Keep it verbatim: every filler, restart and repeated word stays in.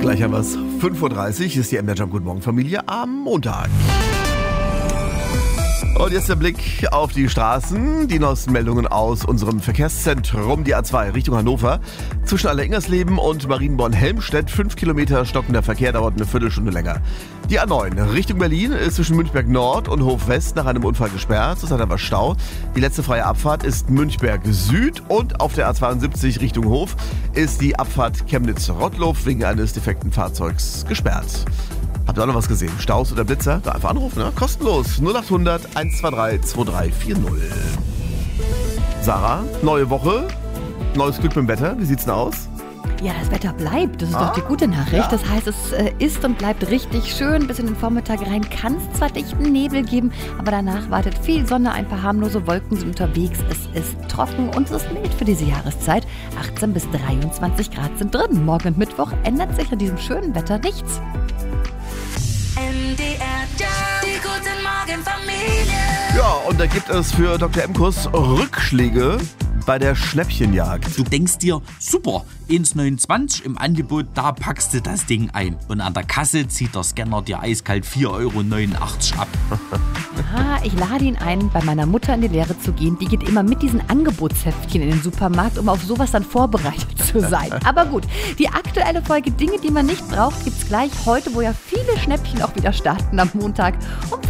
Gleich haben wir es. fünf Uhr dreißig ist die M D Jump Guten Morgen Familie am Montag. Und jetzt der Blick auf die Straßen. Die neuesten Meldungen aus unserem Verkehrszentrum, die A zwei Richtung Hannover. Zwischen Alleringersleben und Marienborn-Helmstedt, fünf Kilometer stockender Verkehr, dauert eine Viertelstunde länger. Die A neun Richtung Berlin ist zwischen Münchberg Nord und Hof West nach einem Unfall gesperrt. Es hat aber Stau. Die letzte freie Abfahrt ist Münchberg Süd und auf der A zweiundsiebzig Richtung Hof ist die Abfahrt Chemnitz-Rottloff wegen eines defekten Fahrzeugs gesperrt. Habt ihr auch noch was gesehen? Staus oder Blitzer? Da einfach anrufen, ne? Kostenlos. null acht hundert, eins zwei drei, zwei drei vier null. Sarah, neue Woche, neues Glück mit dem Wetter. Wie sieht's denn aus? Ja, das Wetter bleibt. Das ist Ah, doch die gute Nachricht. ja. Das heißt, es äh, ist und bleibt richtig schön. Bis in den Vormittag rein kann es zwar dichten Nebel geben, aber danach wartet viel Sonne, ein paar harmlose Wolken sind unterwegs. Es ist trocken und es ist mild für diese Jahreszeit. achtzehn bis dreiundzwanzig Grad sind drin. Morgen und Mittwoch ändert sich an diesem schönen Wetter nichts. M D R Jump, die guten Morgen Familie. Ja, und da gibt es für Doktor Emkus Rückschläge bei der Schnäppchenjagd. Du denkst dir, super, eins neunundzwanzig im Angebot, da packst du das Ding ein. Und an der Kasse zieht der Scanner dir eiskalt vier Euro neunundachtzig ab. Ah, ich lade ihn ein, bei meiner Mutter in die Lehre zu gehen. Die geht immer mit diesen Angebotsheftchen in den Supermarkt, um auf sowas dann vorbereitet zu sein. Aber gut, die aktuelle Folge Dinge, die man nicht braucht, gibt's gleich heute, wo ja viele Schnäppchen auch wieder starten am Montag um